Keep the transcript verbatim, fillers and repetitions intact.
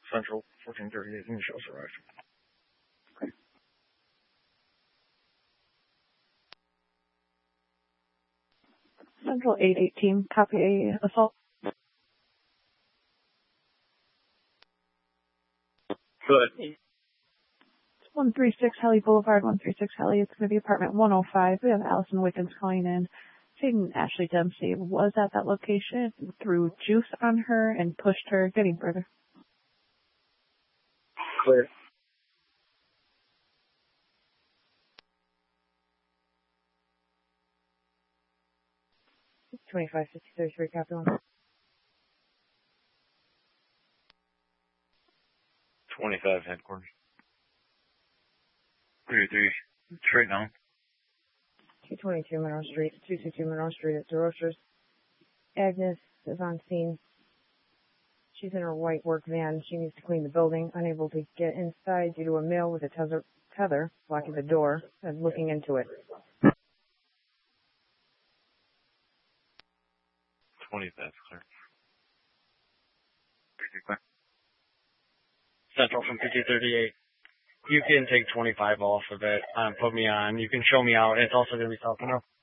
Central, fourteen thirty-eight, and Michelle's arrived. Okay. Central eight eighteen, copy a assault. Good. It's one three six Helly Boulevard, one three six Helly. It's going to be apartment one oh five. We have Allison Wickens calling in. Saying Ashley Dempsey was at that location, threw juice on her and pushed her. Getting further. Clear. twenty-five fifty thirty-three, copy one. twenty-five headquarters. thirty-three, straight down. two twenty-two Monroe Street, two twenty-two Monroe Street at DeRocher's. Agnes is on scene. She's in her white work van. She needs to clean the building. Unable to get inside due to a male with a tether, tether blocking the door and looking into it. twenty-five, clear. Clear. Central from fifty thirty-eight. You can take twenty-five off of it. Um, put me on. You can show me out. It's also going to be South Monroe.